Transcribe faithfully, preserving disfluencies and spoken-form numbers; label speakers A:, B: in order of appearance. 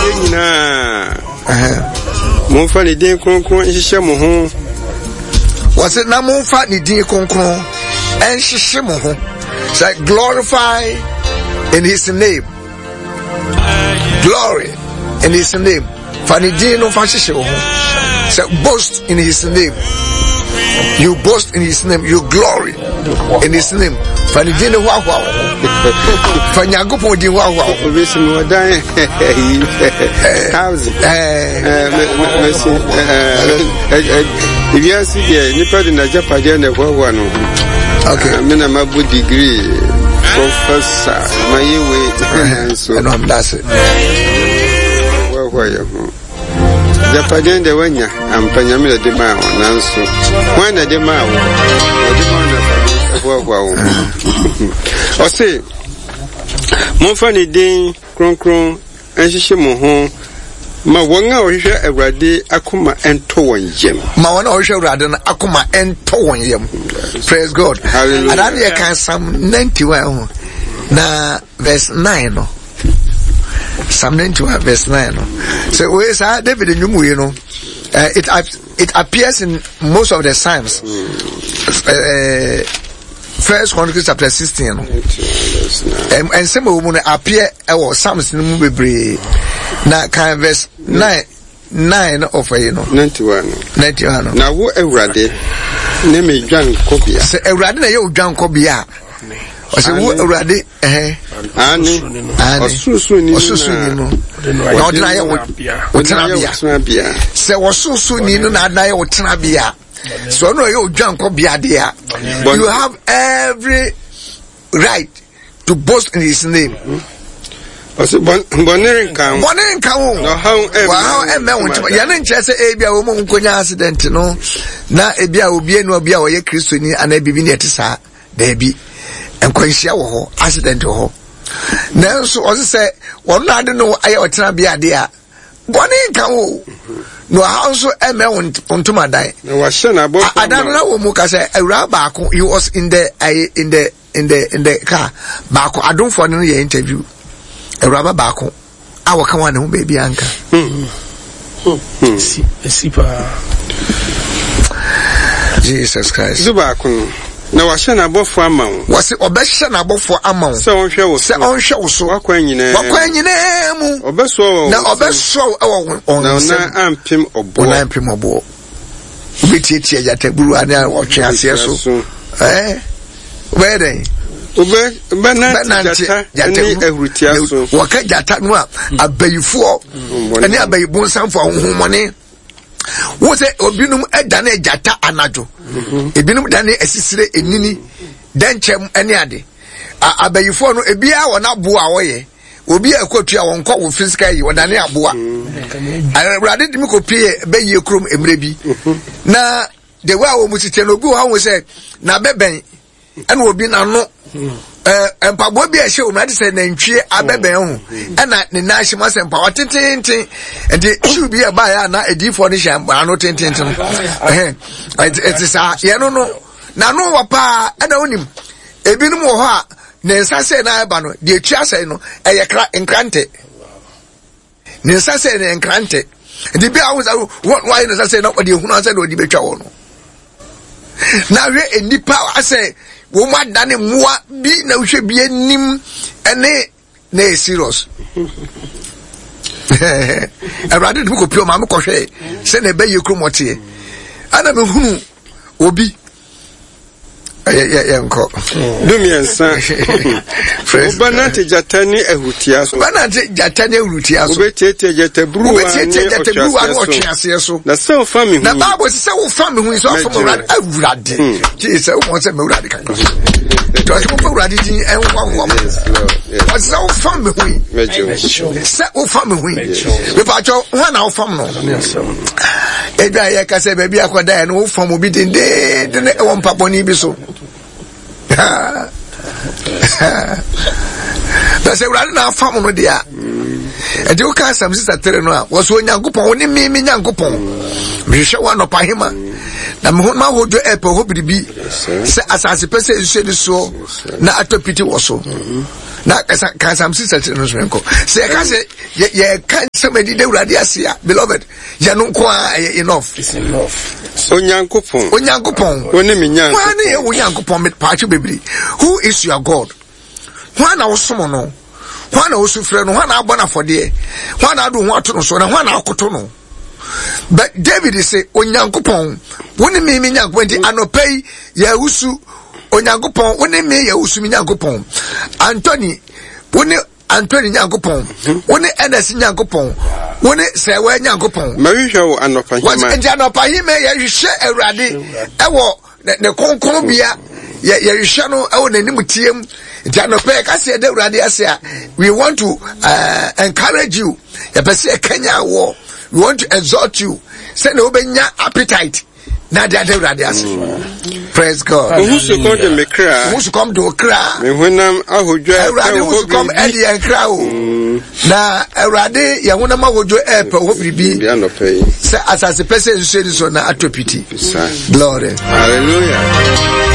A: Yena. Monfa ni din kronkron nhihye mo ho.
B: Wase na monfa ni din kronkron nhihye mo ho. Say glorify in his name. Glory in his name. Fani din no fa nhihye ho. Say boast in his name. You boast in his name. You glory in his name. Fani din no wa wa. Fani agopon din wa wa.
A: Obesi mo dan house. Eh merci. Eh if you see there nipa de na Japan na wa wa no. Okay. Me na mabu degree professor mayewe so.
B: I know I'm that's it.
A: Wa wa ya ho. Japan de wanya ampanya me de ma nanso. When na de ma wo. De ma na wa wa wo. O say monfa ni din kronkron enhihye mo ho ma wonga ohwehwe awrade akoma ento wonyem
B: ma wona ohwehwe awrade na akoma ento wonyem. Praise God.
A: Hallelujah.
B: And I can Psalm ninety-one na verse nine no. Psalm ninety-one verse nine no. So we say David nyumu you know uh, it it appears in most of the Psalms. Uh, First Chronicles chapter sixteen. No? Um, and some of them appear or Psalms in the movie. Now, kind of verse nine, nine of you know.
A: Ninety-one.
B: Ninety-one.
A: Now, what a radi? Name is John Cobia.
B: Say a radi na yo John Cobia. I say what a radi? Eh?
A: Ani. Ani. Osusu ni.
B: Osusu ni no. Na odina ye otenabia. Say osusu ni no na odina ye otenabia. So no you John Cobia there. You have every right to boast in his name.
A: Ose bonere kan.
B: Bonere kan wo.
A: No how em.
B: How em me won. Ya na nche se e bia wo mo nkonya accident no. Na e bia obi enu obi a wo ye Kristoni ana bibi ne etisa. Da bi. Enkwanhia wo ho, accident wo ho. Na so ose se won na de no aye otena bia de a. Bonere kan wo. No how so em me won ontuma dan.
A: Na wa hye na bo.
B: Adam na wo mu ka se awura baako he was in the in the in the in the car. Baako adonfo no ye interview. Raba baako awo kan wa ne ho baby anka
A: hmm
C: si sipa
B: Jesus Christ
A: zubaako na wa hye na abofo ama wo
B: wase obehye na abofo ama wo
A: se won hwe wo
B: se on hwe wo so
A: wakwan nyina
B: wakwan nyina mu
A: obeso wo
B: na obeso wo on
A: na na ampim obo
B: na ampim obo ubetietie yataburu ana otwe ase so eh where
A: Obe bana jata ni ehrutia so
B: waka jata no a abayifo ani abayibo nsanfo honhomone wo se obinum edane jata anajo ebinum dane asisire enini denchem ani ade abayifo no ebia wona boa woye obi akotua wonko wo physical yi wodane aboa awrade dimi kopie beye krom emrebi na de wa wo mutite no obi wo ho se na beben ena obi na no eh empabo bi a hye o na de se nantwie abeben ho ena ne na hye ma se empa tententen enti chu bi e ba ya na edifo ne hye empa no tententen eh it is a ye no no na no wa pa ena onim ebinum wo ho a ne nsa se na eba no de atwa se no eye kra enkrante ne nsa se ne enkrante enti bi a wo why ne nsa se na odi ehunu ase na odi betwa wo no na we enipa ase wo ma dane mua bi na hwe bi anim ene na serious Erade de ko pio ma me ko hwe se na be ye kromote ana me hunu obi ya ya ya nko
A: dumiensa obanate jatani ehutia so
B: obanate jatani ehutia so
A: obetiete jatabru
B: obetiete jatabru anu otwease so
A: na se o fami hu
B: na babo se o fami hu so afọ murad awurade ti se o mo se murad kan to se mo murad ti en kwa kwa o se o fami hu se o fami hu be fa cho ho na o fam no edwa ye ka se baby akoda no o fam obi dende de e won paponi bi so That's a run now from no dia. And you can't some sister tereno was when Yankupon only me me Yankupon. Me show one of hima. Na me ma ho do airport ho bi say as as person say so na atopiti wo so. na can some sister no so say ka say ye can somebody dey urade asia beloved ye no kwa enough
C: it's enough
A: onyankopon
B: onyankopon
A: woni me nyanko
B: wani ye onyankopon me paacho bebri who is your god who na wosomo no who na wosufre no who na abona fode who na ado ho ato no so na who na akoto no. But David is say onyankopon woni me me nyankopon di anopei ya usu onyankopon woni me ya usu me nyankopon Anthony woni Anthony nyankopon woni Enes nyankopon woni sewe nyankopon
A: mahwehwe wo anopa hima
B: wasi anopa hima ya hwehwe awurade ewo ne konkon bia ya ya hwehwe no ewo nanim tiem nti anopa ka se da awurade ase a we want to uh, encourage you ya pese Kenya wo we want to exhort you. Say no benya appetite. Na dia de urade ase. Praise God.
A: Who should come to me cry?
B: Who should come to cry?
A: Me wenam ahodwa.
B: Urade who should come early and cry. Na urade ya wona mahodwo e pe ho biribi.
A: Dia no pay.
B: Say as as person say this one na atopiti. Glory.
A: Hallelujah.